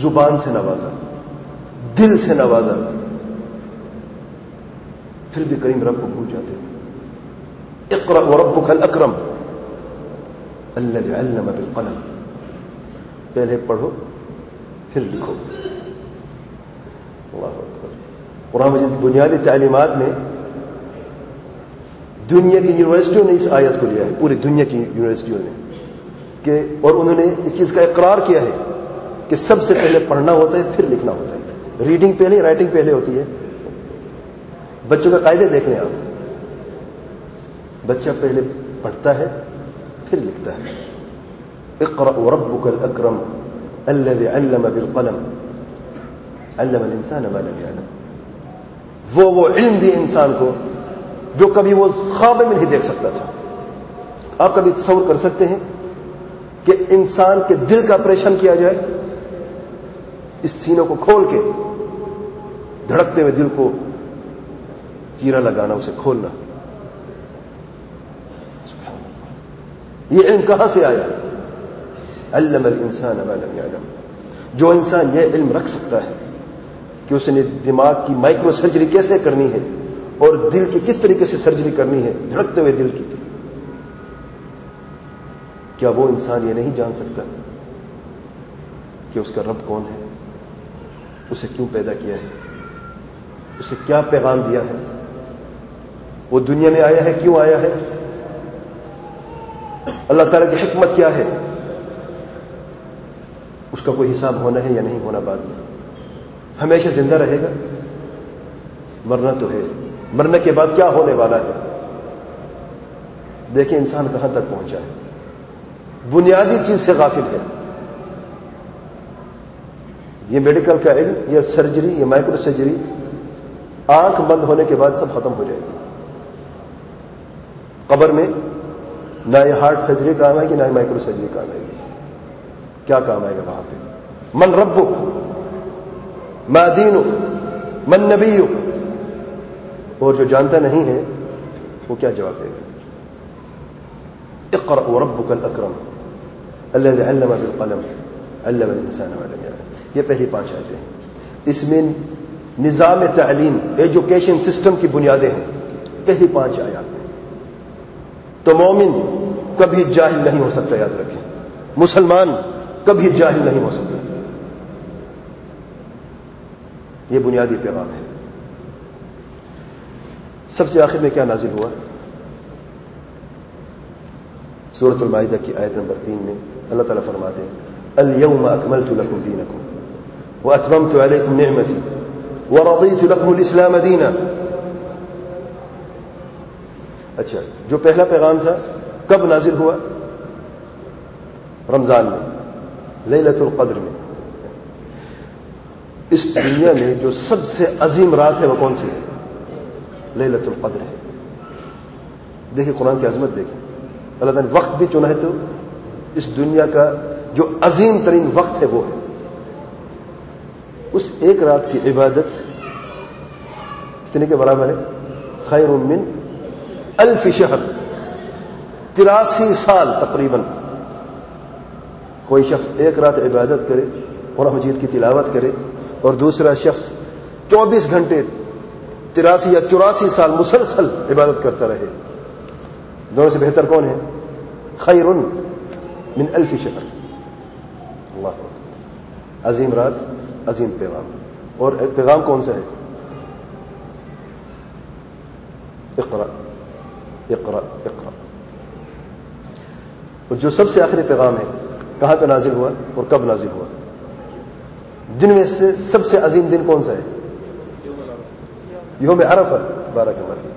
زبان سے نوازا، دل سے نوازا، پھر بھی کریم رب کو بھول جاتے ہیں۔ اقرأ وربک الاکرم الذی علم بالقلم، پہلے پڑھو پھر لکھو۔ اللہ اکبر۔ قرآن مجید بنیادی تعلیمات میں دنیا کی یونیورسٹیوں نے اس آیت کو لیا ہے، پوری دنیا کی یونیورسٹیوں نے، کہ اور انہوں نے اس چیز کا اقرار کیا ہے کہ سب سے پہلے پڑھنا ہوتا ہے پھر لکھنا ہوتا ہے۔ ریڈنگ پہلے، رائٹنگ پہلے ہوتی ہے۔ بچوں کا قاعدے دیکھ لیں آپ، بچہ پہلے پڑھتا ہے پھر لکھتا ہے۔ اقرأ وربک الاکرم الذی علم بالقلم علم الانسان ما لم يعلم، وہ علم دی انسان کو جو کبھی وہ خواب میں نہیں دیکھ سکتا تھا۔ آپ کبھی تصور کر سکتے ہیں کہ انسان کے دل کا آپریشن کیا جائے، اس سینوں کو کھول کے، دھڑکتے ہوئے دل کو چیرا لگانا، اسے کھولنا؟ سبحان اللہ، یہ علم کہاں سے آیا؟ علم الانسان ما لم يعلم۔ جو انسان یہ علم رکھ سکتا ہے کہ اس نے دماغ کی مائکرو سرجری کیسے کرنی ہے اور دل کی کس طریقے سے سرجری کرنی ہے، دھڑکتے ہوئے دل کی، کیا وہ انسان یہ نہیں جان سکتا کہ اس کا رب کون ہے، اسے کیوں پیدا کیا ہے، اسے کیا پیغام دیا ہے، وہ دنیا میں آیا ہے، کیوں آیا ہے، اللہ تعالیٰ کی حکمت کیا ہے، اس کا کوئی حساب ہونا ہے یا نہیں ہونا، بعد میں ہمیشہ زندہ رہے گا، مرنا تو ہے، مرنے کے بعد کیا ہونے والا ہے۔ دیکھیں انسان کہاں تک پہنچا ہے، بنیادی چیز سے غافل ہے۔ یہ میڈیکل کا علم، یہ سرجری، یہ مائکرو سرجری آنکھ بند ہونے کے بعد سب ختم ہو جائے گی۔ قبر میں نہ یہ ہارٹ سرجری کام آئے گی، نہ یہ مائکرو سرجری کام آئے گی۔ کیا کام آئے گا وہاں پہ؟ من ربک، ما دینک، من نبیک، اور جو جانتا نہیں ہے وہ کیا جواب دے گا؟ اقرأ وربک الاکرم الذی علم بالقلم علم الانسان ما لم يعلم۔ یہ پہلی 5 آیتیں ہیں۔ اس میں نظام تعلیم، ایجوکیشن سسٹم کی بنیادیں ہیں، پہلی 5 آیات میں۔ تو مومن کبھی جاہل نہیں ہو سکتا، یاد رکھیں، مسلمان کبھی جاہل نہیں ہو سکتا۔ یہ بنیادی پیغام ہے۔ سب سے آخر میں کیا نازل ہوا؟ سورۃ المائدہ کی آیت نمبر 3 میں اللہ تعالیٰ فرماتے ہیں الیوم اکملت لکم دینکم واتممت علیکم نعمتی ورضیت لکم الاسلام دینا۔ اچھا، جو پہلا پیغام تھا کب نازل ہوا؟ رمضان میں، لیلۃ القدر میں۔ اس دنیا میں جو سب سے عظیم رات ہے وہ کون سی ہے؟ لیلۃ القدر ہے۔ دیکھیں قرآن کی عظمت، دیکھیں اللہ تعالیٰ نے وقت بھی چنا ہے، تو اس دنیا کا جو عظیم ترین وقت ہے وہ ہے۔ اس ایک رات کی عبادت کتنے کے برابر ہے؟ خیر من 1000 شہر، 83 سال تقریباً۔ کوئی شخص ایک رات عبادت کرے، قرآن مجید کی تلاوت کرے، اور دوسرا شخص 24 گھنٹے 83 یا 84 سال مسلسل عبادت کرتا رہے، دونوں سے بہتر کون ہے؟ خیر من 1000 شہر۔ اللہ اکبر، عظیم رات، عظیم پیغام۔ اور پیغام کون سا ہے؟ اقرأ اقرأ اقرأ۔ اور جو سب سے آخری پیغام ہے کہاں پہ نازل ہوا اور کب نازل ہوا؟ دن میں سے سب سے عظیم دن کون سا ہے؟ یوم عرفہ، بارک اللہ فیک۔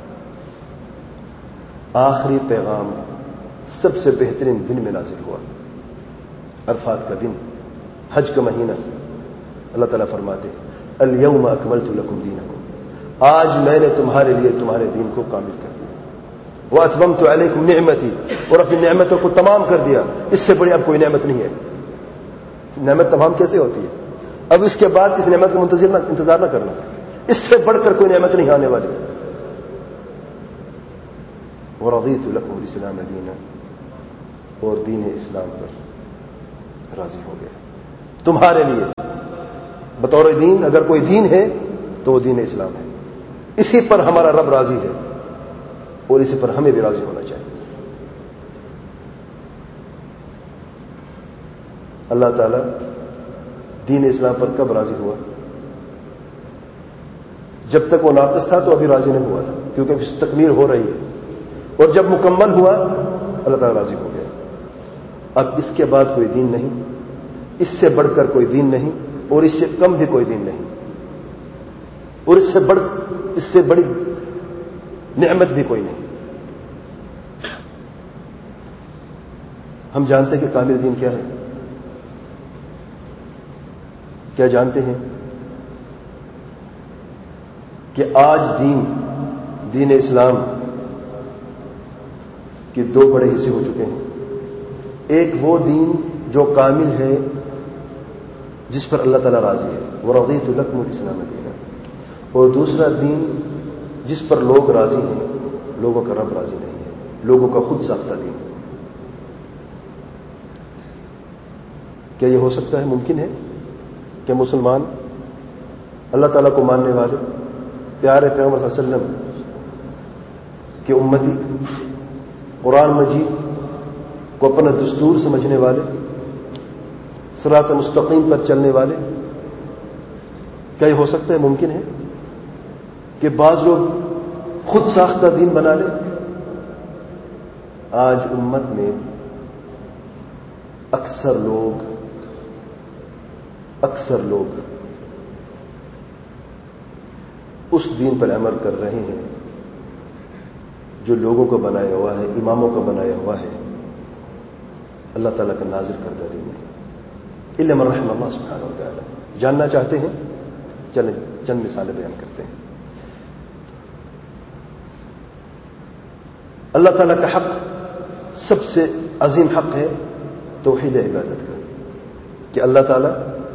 آخری پیغام سب سے بہترین دن میں نازل ہوا، عرفات کا دن، حج کا مہینہ۔ اللہ تعالیٰ فرماتے الیوم اکملت لکم دینکم، آج میں نے تمہارے لیے تمہارے دین کو کامل کر دیا، واتممت علیکم نعمتی، اور اپنی نعمتوں کو تمام کر دیا۔ اس سے بڑی اب کوئی نعمت نہیں ہے۔ نعمت تمام کیسے ہوتی ہے؟ اب اس کے بعد اس نعمت کا انتظار نہ کرنا، اس سے بڑھ کر کوئی نعمت نہیں آنے والی۔ ورضیت لکم الاسلام دینا، اور دین اسلام پر راضی ہو گیا تمہارے لیے۔ بطور دین اگر کوئی دین ہے تو وہ دین اسلام ہے. اسی پر ہمارا رب راضی ہے اور اسی پر ہمیں بھی راضی ہونا چاہیے. اللہ تعالیٰ دین اسلام پر کب راضی ہوا؟ جب تک وہ ناقص تھا تو ابھی راضی نہیں ہوا تھا، کیونکہ اس تکمیل ہو رہی ہے، اور جب مکمل ہوا اللہ تعالیٰ راضی ہو گیا. اب اس کے بعد کوئی دین نہیں، اس سے بڑھ کر کوئی دین نہیں، اور اس سے کم بھی کوئی دین نہیں، اور اس سے بڑی نعمت بھی کوئی نہیں. ہم جانتے ہیں کہ کامل دین کیا ہے؟ کیا جانتے ہیں کہ آج دین اسلام کے دو بڑے حصے ہو چکے ہیں. ایک وہ دین جو کامل ہے جس پر اللہ تعالیٰ راضی ہے، وَرَضِيتُ لَكُمُ الْإِسْلَامَ دِينًا، اور دوسرا دین جس پر لوگ راضی ہیں، لوگوں کا رب راضی نہیں ہے، لوگوں کا خود ساختہ دین. کیا یہ ہو سکتا ہے؟ ممکن ہے کہ مسلمان اللہ تعالیٰ کو ماننے والے، پیارے پیغمبر صلی اللہ علیہ وسلم کے امتی، قرآن مجید کو اپنا دستور سمجھنے والے، صراط مستقیم پر چلنے والے، کیا یہ ہو سکتا ہے؟ ممکن ہے کہ بعض لوگ خود ساختہ دین بنا لیں؟ آج امت میں اکثر لوگ اس دین پر عمل کر رہے ہیں جو لوگوں کو بنایا ہوا ہے، اماموں کو بنایا ہوا ہے، اللہ تعالیٰ کا نازل کردہ دین ہے، الا من رحم اللہ سبحانہ و تعالیٰ. جاننا چاہتے ہیں؟ چلیں چند مثالیں بیان کرتے ہیں. اللہ تعالیٰ کا حق سب سے عظیم حق ہے توحید عبادت کا، کہ اللہ تعالیٰ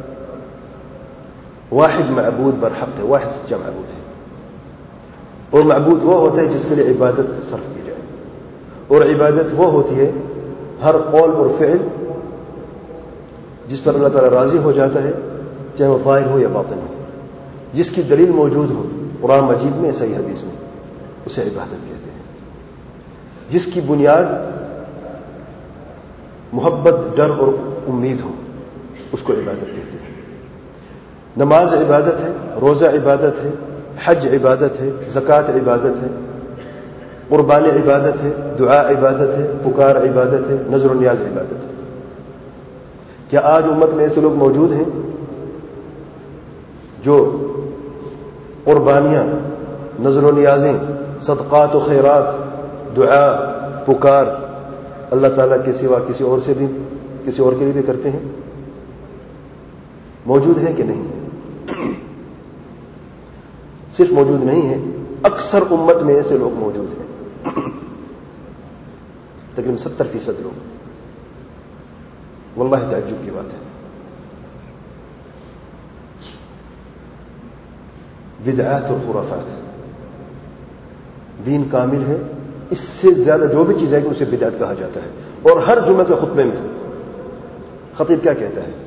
واحد معبود برحق ہے، واحد سچا معبود ہے، اور معبود وہ ہوتا ہے جس کے لیے عبادت صرف کی جائے، اور عبادت وہ ہوتی ہے ہر قول اور فعل جس پر اللہ تعالیٰ راضی ہو جاتا ہے، چاہے وہ ظاہر ہو یا باطن ہو، جس کی دلیل موجود ہو قرآن مجید میں، صحیح حدیث میں، اسے عبادت کہتے ہیں. جس کی بنیاد محبت، ڈر اور امید ہو، اس کو عبادت کہتے ہیں. نماز عبادت ہے، روزہ عبادت ہے، حج عبادت ہے، زکوٰۃ عبادت ہے، قربانی عبادت ہے، دعا عبادت ہے، پکار عبادت ہے، نذر و نیاز عبادت ہے. کیا آج امت میں ایسے لوگ موجود ہیں جو قربانیاں، نذر و نیازیں، صدقات و خیرات، دعا، پکار اللہ تعالیٰ کے سوا کسی اور کے لیے بھی کرتے ہیں؟ موجود ہیں کہ نہیں؟ صرف موجود نہیں ہے، اکثر امت میں ایسے لوگ موجود ہیں، تقریباً 70% لوگ. واللہ تعجب کی بات ہے. بدعات اور خرافات. دین کامل ہے، اس سے زیادہ جو بھی چیز ہے کہ اسے بدعت کہا جاتا ہے. اور ہر جمعہ کے خطبے میں خطیب کیا کہتا ہے؟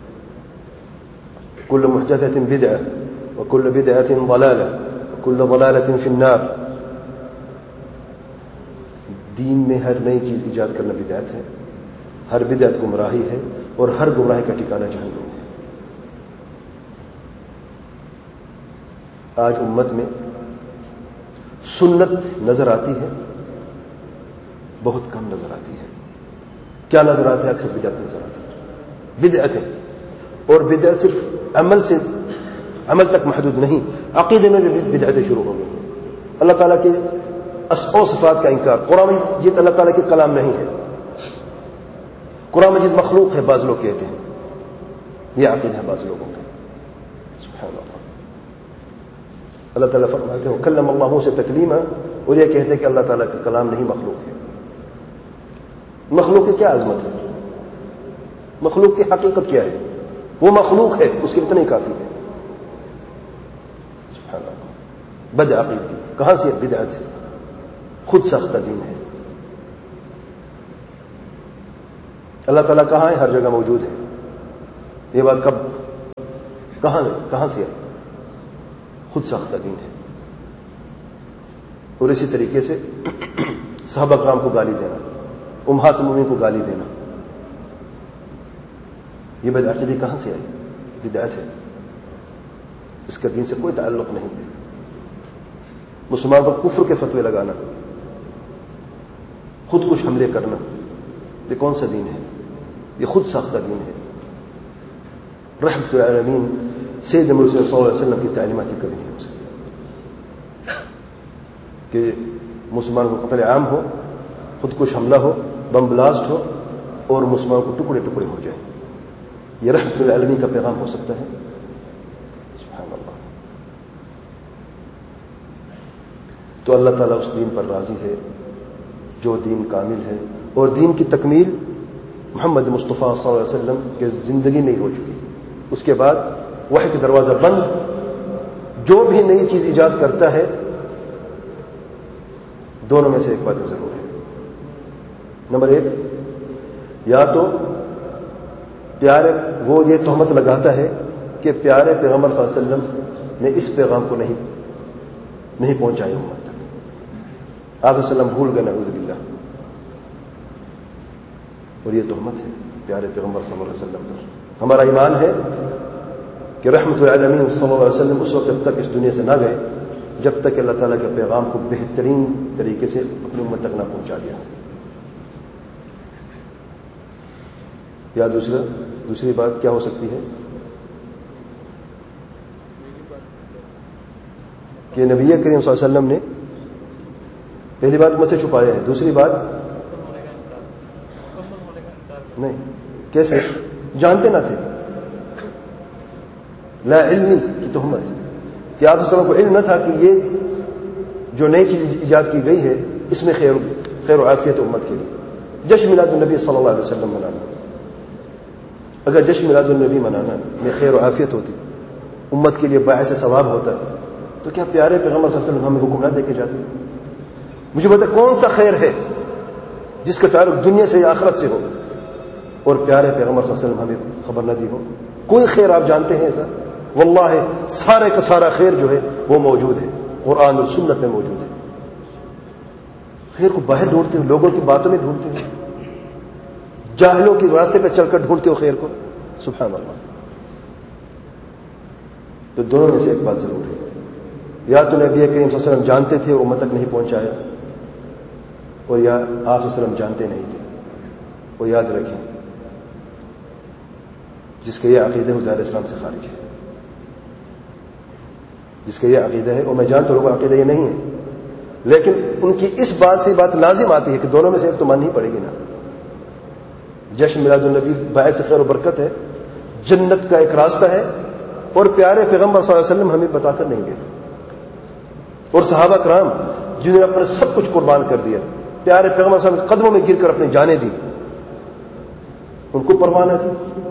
کل محدثۃ بدعہ وکل بدعۃ ضلالہ وکل ضلالۃ فی النار. دین میں ہر نئی چیز ایجاد کرنا بدعت ہے، ہر بدعت گمراہی ہے، اور ہر گمراہی کا ٹھکانہ جہنم ہے. آج امت میں سنت نظر آتی ہے، بہت کم نظر آتی ہے. کیا نظر آتا ہے؟ اکثر بدعت نظر آتی ہے. بدعتیں، اور بدعت صرف عمل تک محدود نہیں، عقیدے میں بھی بدعتیں شروع ہو گئی. اللہ تعالیٰ کے اسماء و صفات کا انکار. قرآن مجید اللہ تعالیٰ کے کلام نہیں ہے، قرآن مجید مخلوق ہے، بعض لوگ کہتے ہیں. یہ عقیدہ ہے بعض لوگوں کا. سبحان اللہ. اللہ تعالیٰ فرماتے ہیں کلم اللہ موسیٰ تکلیما، اور یہ کہتے ہیں کہ اللہ تعالیٰ کا کلام نہیں، مخلوق ہے. مخلوق کی کیا عظمت ہے؟ مخلوق کی حقیقت کیا ہے؟ وہ مخلوق ہے، اس کے اتنا ہی کافی ہے. سبحان اللہ. بد عقیدگی کہاں سے؟ بدعت سے. خود ساختہ دین ہے. اللہ تعالیٰ کہاں ہے؟ ہر جگہ موجود ہے. یہ بات کہاں سے آئی؟ خود ساختہ دین ہے. اور اسی طریقے سے صحابہ کرام کو گالی دینا، امہات المومنین کو گالی دینا، یہ بدعقیدی کہاں سے آئی؟ بدعت ہے، اس کا دین سے کوئی تعلق نہیں ہے. مسلمان پر کفر کے فتوے لگانا، خود کچھ حملے کرنا، یہ کون سا دین ہے؟ یہ خود ساختہ دین ہے. رحمت العالمین سید مرسل صلی اللہ علیہ وسلم کی تعلیمات ہی کبھی نہیں ہو سکتی کہ مسلمان کو قتل عام ہو، خود کچھ حملہ ہو، بم بلاسٹ ہو اور مسلمان کو ٹکڑے ٹکڑے ہو جائے. یہ رحمت العالمین کا پیغام ہو سکتا ہے؟ سبحان اللہ. تو اللہ تعالیٰ اس دین پر راضی ہے جو دین کامل ہے، اور دین کی تکمیل محمد مصطفیٰ صلی اللہ علیہ وسلم کے زندگی میں ہی ہو چکی. اس کے بعد وحی کا دروازہ بند. جو بھی نئی چیز ایجاد کرتا ہے، دونوں میں سے ایک بات ضرور ہے. نمبر ایک، یا تو پیارے وہ یہ تہمت لگاتا ہے کہ پیارے پیغمبر صلی اللہ علیہ وسلم نے اس پیغام کو نہیں پہنچایا امت تک. آپ صلی اللہ علیہ وسلم بھول گئے، نعوذ باللہ. اور یہ تہمت ہے پیارے پیغمبر صلی اللہ علیہ وسلم پر. ہمارا ایمان ہے کہ رحمت العالمین صلی اللہ علیہ وسلم اس وقت تک اس دنیا سے نہ گئے جب تک اللہ تعالیٰ کے پیغام کو بہترین طریقے سے اپنی امت تک نہ پہنچا دیا. یا دوسری بات کیا ہو سکتی ہے کہ نبی کریم صلی اللہ علیہ وسلم نے پہلی بات مجھ سے چھپایا ہے. دوسری بات نہیں، کیسے جانتے نہ تھے. لا علمی کی تہمت کہ آپ صلی اللہ علیہ وسلم کو علم نہ تھا کہ یہ جو نئی چیز ایجاد کی گئی ہے اس میں خیر و عافیت امت کے لیے. جشن میلاد النبی صلی اللہ علیہ وسلم منانا، اگر جشن میلاد النبی منانا میں خیر و عافیت ہوتی، امت کے لیے باعث ثواب ہوتا، تو کیا پیارے پیغمبر صلی اللہ علیہ وسلم ہمیں حکم نہ دے کے جاتے؟ مجھے بتا کون سا خیر ہے جس کا تعلق دنیا سے یا آخرت سے ہو اور پیارے پیغمبر صلی اللہ علیہ وسلم ہمیں خبر نہ دی ہو؟ کوئی خیر آپ جانتے ہیں ایسا؟ واللہ سارے کا سارا خیر جو ہے وہ موجود ہے، قرآن اور سنت میں موجود ہے. خیر کو باہر ڈھونڈتے ہو، لوگوں کی باتوں میں ڈھونڈتے ہو، جاہلوں کے راستے پہ چل کر ڈھونڈتے ہو خیر کو. سبحان اللہ. تو دونوں میں سے ایک بات ضرور ہے، یا تو نبی کریم صلی اللہ علیہ وسلم جانتے تھے اور امت تک نہیں پہنچایا، اور یا آپ صلی اللہ علیہ وسلم جانتے نہیں تھے. اور یاد رکھیں جس کا یہ عقیدہ ہے وہ دار اسلام سے خارج ہے. جس کا یہ عقیدہ ہے، اور میں جانتا ہوں عقیدہ یہ نہیں ہے، لیکن ان کی اس بات سے بات لازم آتی ہے کہ دونوں میں سے ایک تو ماننی پڑے گی نا. جشن میلاد النبی باعث خیر و برکت ہے، جنت کا ایک راستہ ہے، اور پیارے پیغمبر صلی اللہ علیہ وسلم ہمیں بتا کر نہیں گئے. اور صحابہ کرام جنہوں نے اپنا سب کچھ قربان کر دیا، پیارے پیغمبر صلی اللہ علیہ وسلم کے قدموں میں گر کر اپنی جانیں دی، ان کو پرواہ نہ تھی،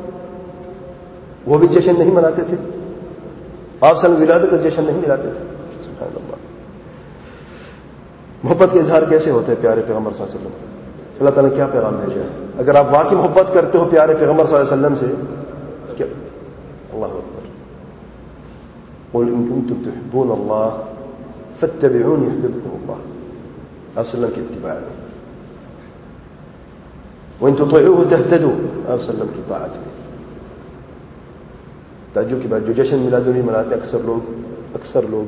وہ بھی جشن نہیں مناتے تھے. آپ صلی اللہ علیہ وسلم ولادت کا جشن نہیں ملاتے تھے. سبحان اللہ. محبت کا اظہار کیسے ہوتا ہے پیارے پیغمبر صلی اللہ علیہ وسلم؟ اللہ تعالیٰ نے کیا پیغام بھیجا ہے؟ اگر آپ واقعی محبت کرتے ہو پیارے پیغمبر صلی اللہ علیہ وسلم سے، کیا اللہ اکبر، قل ان کنتم تحبون اللہ فاتبعونی یحببکم اللہ. آپ صلی اللہ علیہ وسلم کی اتباع میں، وان تطیعوه تهتدوا. آپ صلی اللہ علیہ وسلم کی طاعت میں. تعجب کی بات، جو جشن میلاد النبی مناتے اکثر لوگ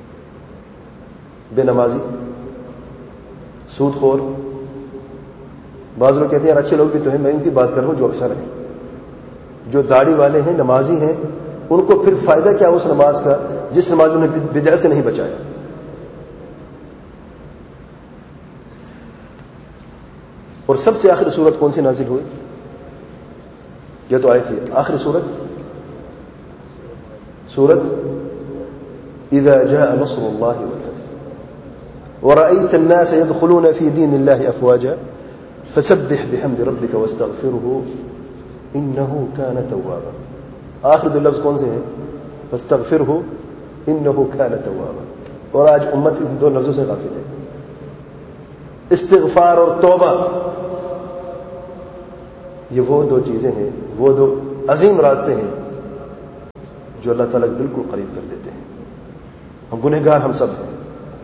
بے نمازی، سود خور، بعض لوگ کہتے ہیں یار اچھے لوگ بھی تو ہیں، میں ان کی بات کر رہا ہوں جو اکثر ہیں، جو داڑھی والے ہیں، نمازی ہیں، ان کو پھر فائدہ کیا اس نماز کا جس نماز نے بدعت سے نہیں بچایا. اور سب سے آخری صورت کون سی نازل ہوئی؟ یہ تو آئی تھی آخری سورت اذا جاء نصر الله والفتح ورأيت الناس يدخلون في دين الله افواجا فسبح بحمد ربك واستغفره انه كان توابا. آخر دو لفظ کون سے ہیں؟ فاستغفره انه كان توابا. اور آج امت ان دو لفظوں سے غافل ہے. استغفار اور توبہ یہ وہ دو چیزیں ہیں، وہ دو عظیم راستے ہیں جو اللہ تعالیٰ کے بالکل قریب کر دیتے ہیں. ہم گنہگار ہم سب ہیں،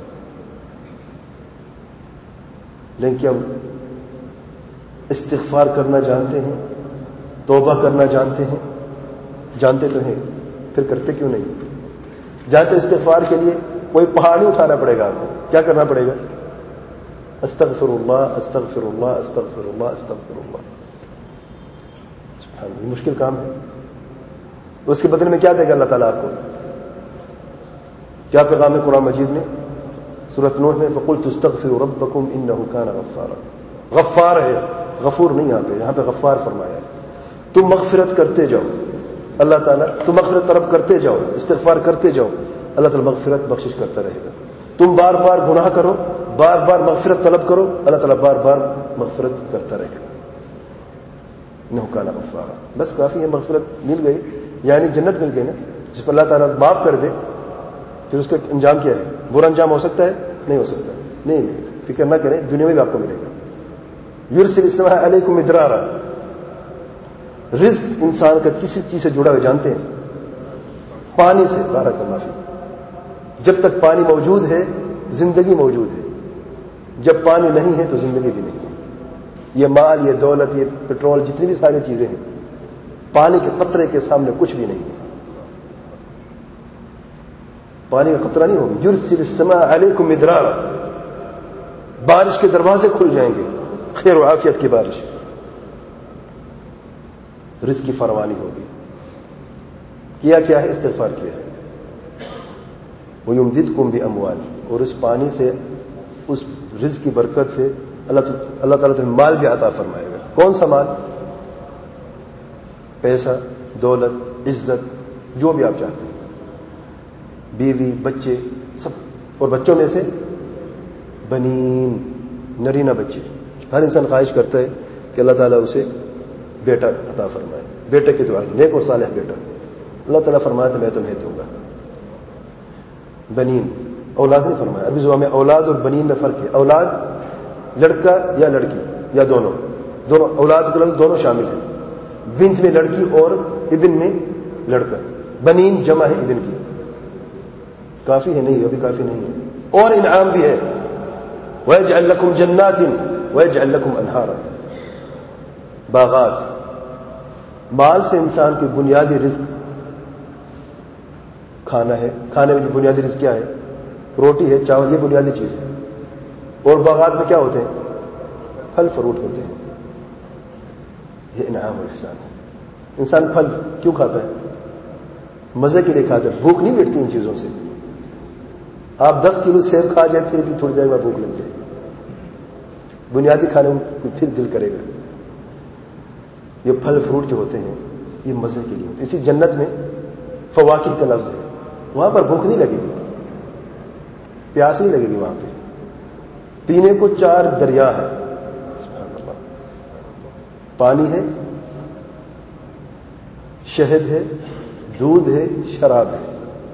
لیکن کیا استغفار کرنا جانتے ہیں؟ توبہ کرنا جانتے ہیں؟ جانتے تو ہیں، پھر کرتے کیوں نہیں؟ جانتے استغفار کے لیے کوئی پہاڑ نہیں اٹھانا پڑے گا آپ کو. کیا کرنا پڑے گا؟ استغفر اللہ استغفر اللہ استغفر اللہ استغفر اللہ. سبحان اللہ، یہ مشکل کام ہے. اس کے بدلے میں کیا دے گا اللہ تعالیٰ آپ کو؟ کیا پیغام ہے قرآن مجید میں؟ سورۃ نوح میں فقلت استغفروا ربکم انہ کان غفارا. غفار ہے، غفور نہیں. یہاں پہ غفار فرمایا ہے. تم مغفرت کرتے جاؤ، اللہ تعالیٰ تم مغفرت طلب کرتے جاؤ، استغفار کرتے جاؤ، اللہ تعالیٰ مغفرت بخشش کرتا رہے گا. تم بار بار گناہ کرو، بار بار مغفرت طلب کرو، اللہ تعالیٰ بار بار مغفرت کرتا رہے گا. انہ کان غفارا. بس کافی ہے، مغفرت مل گئی یعنی جنت مل گئی نا. جس پر اللہ تعالیٰ معاف کر دے پھر اس کا انجام کیا ہے؟ برا انجام ہو سکتا ہے؟ نہیں ہو سکتا. نہیں، فکر نہ کریں، دنیا میں بھی آپ کو ملے گا. یرسل السماء علیکم مدرارا. رزق انسان کا کسی چیز سے جڑا ہوئے جانتے ہیں؟ پانی سے. بارک اللہ فیک. جب تک پانی موجود ہے زندگی موجود ہے، جب پانی نہیں ہے تو زندگی بھی نہیں ہے. یہ مال، یہ دولت، یہ پیٹرول، جتنی بھی ساری چیزیں ہیں، پانی کے قطرے کے سامنے کچھ بھی نہیں ہے. پانی کا قطرہ نہیں ہوگا. یرسل السماء علیکم مدرارا. بارش کے دروازے کھل جائیں گے، خیر و عافیت کی بارش، رزق کی فراوانی ہوگی. کیا کیا ہے؟ استغفار کیا ہے. وَيُمْدِدْكُمْ بِأَمْوَالٍ. اور اس پانی سے، اس رزق کی برکت سے اللہ تعالیٰ تمہیں مال بھی عطا فرمائے گا. کون سا مال؟ پیسہ، دولت، عزت، جو بھی آپ چاہتے ہیں، بیوی، بچے، سب. اور بچوں میں سے بنین، نرینہ بچے. ہر انسان خواہش کرتا ہے کہ اللہ تعالیٰ اسے بیٹا عطا فرمائے. بیٹے کی دعا، نیک اور صالح بیٹا. اللہ تعالیٰ فرمایا تو میں تمہیں دوں گا. بنین، اولاد نہیں فرمایا. ابھی زبان میں اولاد اور بنین میں فرق ہے. اولاد لڑکا یا لڑکی یا دونوں اولاد کے لفظ دونوں شامل ہیں. بنت میں لڑکی اور ابن میں لڑکا. بنین جمع ہے ابن کی. کافی ہے؟ نہیں، ابھی کافی نہیں ہے. اور انعام بھی ہے. وَيَجْعَلْ لَكُمْ جَنَّاتٍ وَيَجْعَلْ لَكُمْ أَنْهَارًا. باغات. مال سے انسان کی بنیادی رزق کھانا ہے. کھانے میں جو بنیادی رزق کیا ہے؟ روٹی ہے، چاول، یہ بنیادی چیز ہے. اور باغات میں کیا ہوتے ہیں؟ پھل فروٹ ہوتے ہیں. یہ انعام اور احسان ہے. انسان پھل کیوں کھاتا ہے؟ مزے کے لیے کھاتا ہے. بھوک نہیں مٹتی ان چیزوں سے. آپ 10 کلو سیب کھا جائیں پھر بھی تھوڑی دیر میں بھوک لگ جائے گی. بنیادی کھانے کو پھر دل کرے گا. یہ پھل فروٹ جو ہوتے ہیں یہ مزے کے لیے ہوتے ہیں. اسی جنت میں فواکہ کا لفظ ہے. وہاں پر بھوک نہیں لگے گی، پیاس نہیں لگے گی. وہاں پہ پینے کو 4 دریا ہے. سبحان اللہ. پانی ہے، شہد ہے، دودھ ہے، شراب ہے.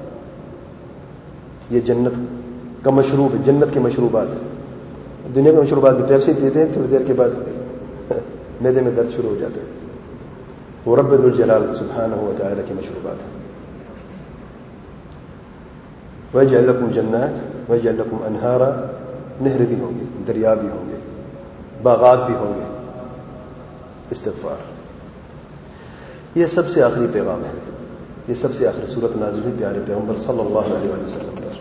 یہ جنت کا مشروب ہے، جنت کے مشروبات ہیں. دنیا کے مشروبات بھی پیپسی پیتے ہیں، تھوڑی دیر کے بعد میدے میں درد شروع ہو جاتا ہے. وہ رب ذوالجلال سبحانہ و تعالی کے مشروبات ہیں. وَيَجْعَلْ لَكُمْ جَنَّاتٍ وَيَجْعَلْ لَكُمْ أَنْهَارًا. نہر بھی ہوں گے، دریا بھی ہوں گے، باغات بھی ہوں گے. استغفار. یہ سب سے آخری پیغام ہے. یہ سب سے آخری صورت نازل ہوئی پیارے پیغمبر صلی اللہ علیہ وسلم پر.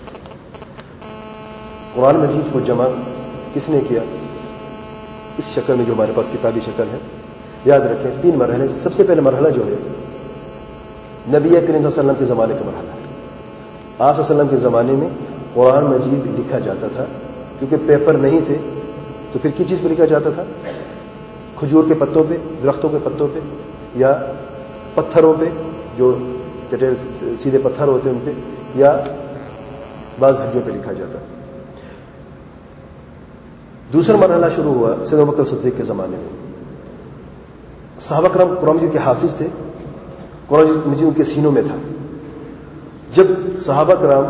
قرآن مجید کو جمع کس نے کیا؟ اس شکل میں جو ہمارے پاس کتابی شکل ہے. یاد رکھیں 3 مرحلے. سب سے پہلے مرحلہ جو ہے نبی کریم صلی اللہ علیہ وسلم کے زمانے کا مرحلہ ہے. آپ صلی اللہ علیہ وسلم کے زمانے میں قرآن مجید لکھا جاتا تھا، کیونکہ پیپر نہیں تھے تو پھر کس چیز پہ لکھا جاتا تھا؟ کھجور کے پتوں پہ، درختوں کے پتوں پہ، یا پتھروں پہ جو چٹیر سیدھے پتھر ہوتے ہیں ان پہ، یا بعض ہڈیوں پہ لکھا جاتا. دوسرا مرحلہ شروع ہوا سیدنا ابوبکر صدیق کے زمانے میں. صحابہ کرام قرآن مجید کے حافظ تھے، قرآن مجید ان کے سینوں میں تھا. جب صحابہ کرام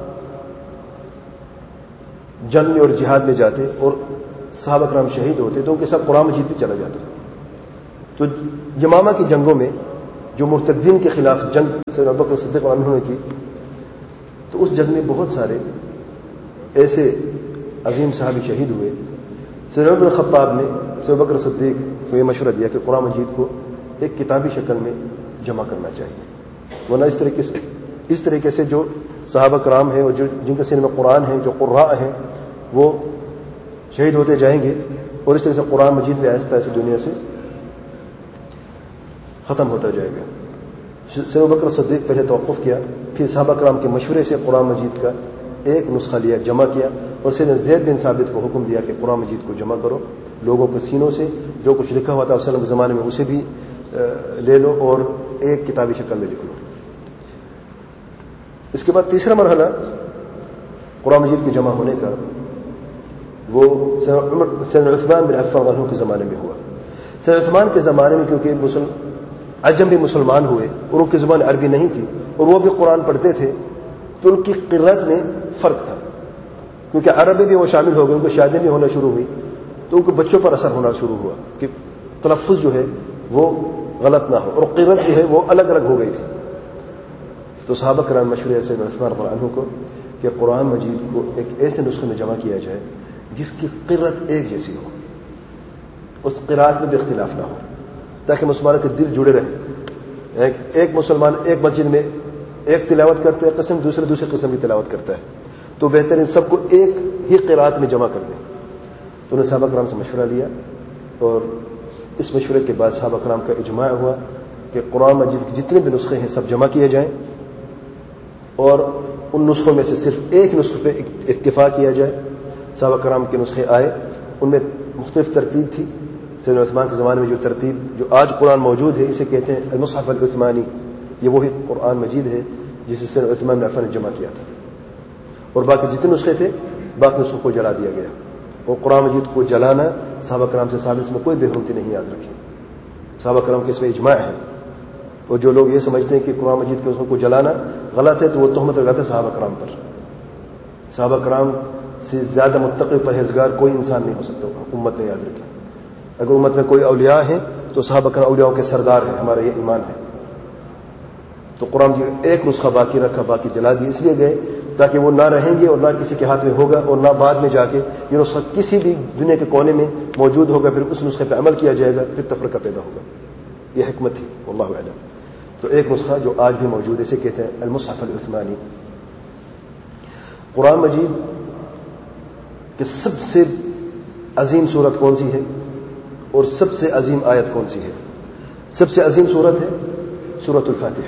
جنگ میں اور جہاد میں جاتے اور صحابہ کرام شہید ہوتے تو ان کے ساتھ قرآن مجید بھی چلا جاتا. تو یمامہ کی جنگوں میں جو مرتدین کے خلاف جنگ سیدنا ابوبکر صدیق عنہ نے کی، تو اس جنگ میں بہت سارے ایسے عظیم صحابی شہید ہوئے. سیدنا عمر بن خطاب نے سیدنا ابوبکر صدیق کو یہ مشورہ دیا کہ قرآن مجید کو ایک کتابی شکل میں جمع کرنا چاہیے، ورنہ اس طریقے سے جو صحابہ کرام ہیں اور جن کے سینے میں قرآن ہے، جو قراء ہیں، وہ شہید ہوتے جائیں گے اور اس طرح سے قرآن مجید بھی آہستہ آہستہ دنیا سے ختم ہوتا جائے گا. سیدنا ابوبکر صدیق پہلے توقف کیا، پھر صحابہ کرام کے مشورے سے قرآن مجید کا ایک نسخہ لیا، جمع کیا، اور سیدنا زید بن ثابت کو حکم دیا کہ قرآن مجید کو جمع کرو، لوگوں کے سینوں سے جو کچھ لکھا ہوا تھا وسلم کے زمانے میں اسے بھی لے لو اور ایک کتابی شکل میں لکھ لو. اس کے بعد تیسرا مرحلہ قرآن مجید کے جمع ہونے کا وہ سیدنا عثمان بن عفان عنہ کے زمانے میں ہوا. سیدنا عثمان کے زمانے میں کیونکہ عجم بھی مسلمان ہوئے اور ان کی زبان عربی نہیں تھی اور وہ بھی قرآن پڑھتے تھے، تو ان کی قرأت میں فرق تھا، کیونکہ عربی بھی وہ شامل ہو گئے، ان کو شادی بھی ہونا شروع ہوئی، تو ان کے بچوں پر اثر ہونا شروع ہوا کہ تلفظ جو ہے وہ غلط نہ ہو، اور قرأت جو ہے وہ الگ الگ ہو گئی تھی. تو صحابہ کرام مشورے سے عثمان رضی اللہ عنہ کو کہ قرآن مجید کو ایک ایسے نسخے میں جمع کیا جائے جس کی قرأت ایک جیسی ہو، اس قرأت میں بھی اختلاف نہ ہو، تاکہ مسلمانوں کے دل جڑے رہیں. ایک مسلمان ایک مسجد میں ایک تلاوت کرتے ہیں قسم، دوسرے قسم کی تلاوت کرتا ہے، تو بہتر ان سب کو ایک ہی قرأت میں جمع کر دیں. تو انہوں نے صحابہ کرام سے مشورہ لیا اور اس مشورے کے بعد صحابہ کرام کا اجماع ہوا کہ قرآن مجید کے جتنے بھی نسخے ہیں سب جمع کیے جائیں اور ان نسخوں میں سے صرف ایک نسخے پہ اکتفا کیا جائے. صحابہ کرام کے نسخے آئے، ان میں مختلف ترتیب تھی. سیدنا عثمان کے زمانے میں جو ترتیب جو آج قرآن موجود ہے اسے کہتے ہیں المصحف العثمانی، یہ وہی قرآن مجید ہے جسے سیدنا عثمان بن عفان نے جمع کیا تھا. اور باقی جتنے نسخے تھے باقی نسخوں کو جلا دیا گیا. اور قرآن مجید کو جلانا صحابہ کرام سے ثابت، اس میں کوئی بے حرمتی نہیں، یاد رکھیں. صحابہ کرام کے اس میں اجماع ہے. اور جو لوگ یہ سمجھتے ہیں کہ قرآن مجید کے نسخوں کو جلانا غلط ہے تو وہ تہمت لگاتے ہیں صحابہ کرام پر. صحابہ کرام سے زیادہ متقی پرہیزگار کوئی انسان نہیں ہو سکتا امت میں، یاد رکھیں. اگر امت میں کوئی اولیاء ہیں تو صحابہ کرام اولیاء کے سردار ہیں، ہمارا یہ ایمان ہے. تو قرآن جی ایک نسخہ باقی رکھا، باقی جلا دی اس لیے گئے تاکہ وہ نہ رہیں گے اور نہ کسی کے ہاتھ میں ہوگا، اور نہ بعد میں جا کے یہ نسخہ کسی بھی دنیا کے کونے میں موجود ہوگا، پھر اس نسخے پہ عمل کیا جائے گا، پھر تفرقہ پیدا ہوگا. یہ حکمت تھی، واللہ اعلم. تو ایک نسخہ جو آج بھی موجود ہے اسے کہتے ہیں المصحف العثمانی. قرآن مجید کہ سب سے عظیم سورت کون سی ہے اور سب سے عظیم آیت کون سی ہے؟ سب سے عظیم سورت ہے سورۃ الفاتحہ.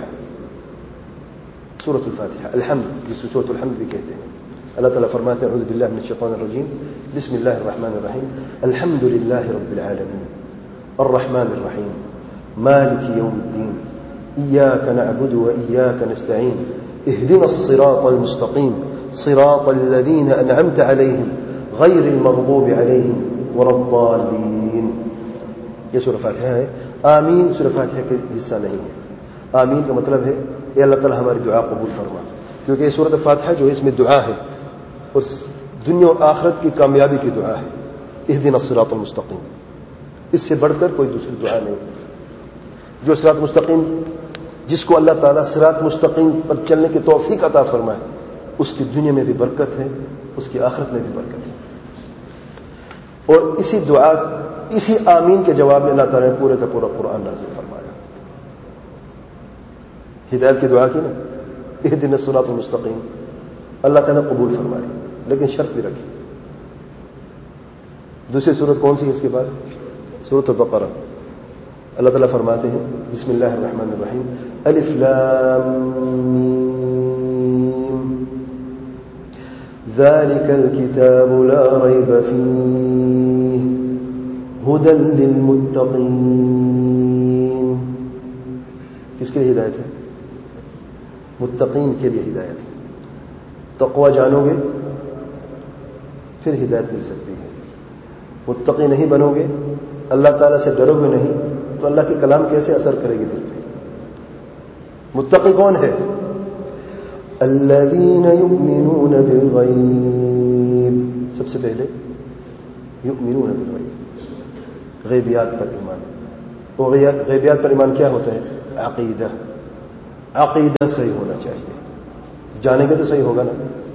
سورۃ الفاتحہ الحمد، جس کو سورۃ الحمد بھی کہتے ہیں. اللہ تعالیٰ فرماتے ہیں اعوذ باللہ من الشیطان الرجیم بسم اللہ الرحمن الرحیم الحمد للہ رب العالمین الرحمن الرحیم مالک یوم الدین ایاک نعبد و ایاک نستعین اهدنا الصراط المستقیم صراط الذین انعمت علیہم غیر المغضوب علیہم ولا الضالین. یہ سورہ فاتحہ ہے. آمین سورہ فاتحہ کا حصہ نہیں ہے. آمین کا مطلب ہے اے اللہ تعالیٰ ہماری دعا قبول فرما، کیونکہ یہ سورۃ فاتحہ جو ہے اس میں دعا ہے اور دنیا اور آخرت کی کامیابی کی دعا ہے. اہدنا الصراط المستقیم، اس سے بڑھ کر کوئی دوسری دعا نہیں. جو صراط مستقیم، جس کو اللہ تعالیٰ صراط مستقیم پر چلنے کی توفیق عطا فرمائے، اس کی دنیا میں بھی برکت ہے، اس کی آخرت میں بھی برکت ہے. اور اسی دعا، اسی آمین کے جواب میں اللہ تعالیٰ نے پورے کا پورا قرآن نازل فرمایا. ہدایت کی دعا کی نا، اہدنا الصراط المستقیم، اللہ تعالیٰ نے قبول فرمائے، لیکن شرط بھی رکھی. دوسری سورت کون سی ہے اس کے بعد؟ سورۃ البقرہ. اللہ تعالیٰ فرماتے ہیں بسم اللہ الرحمن الرحیم الف لام میم ذالک الکتاب لا ریب فیہ ہدی للمتقین. کس کے لیے ہدایت ہے؟ متقین کے لیے ہدایت ہے. تقوی جانو گے پھر ہدایت مل سکتی ہے. متقی نہیں بنو گے، اللہ تعالیٰ سے ڈرو گے نہیں، تو اللہ کی کلام کیسے اثر کرے گی دل پہ؟ متقی کون ہے؟ الذین یؤمنون بالغیب، سب سے پہلے یؤمنون بالغیب، غیبیات پر ایمان. اور غیبیات پر ایمان کیا ہوتا ہے؟ عقیدہ صحیح ہونا چاہیے. جانیں گے تو صحیح ہوگا نا.